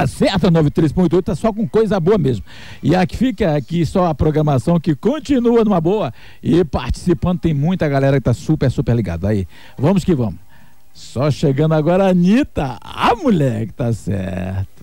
Tá certo, a 93.8 tá só com coisa boa mesmo. E aqui fica aqui só a programação que continua numa boa. E participando tem muita galera que tá super ligado. Aí, vamos que vamos. Só chegando agora a Anitta. A mulher que tá certo.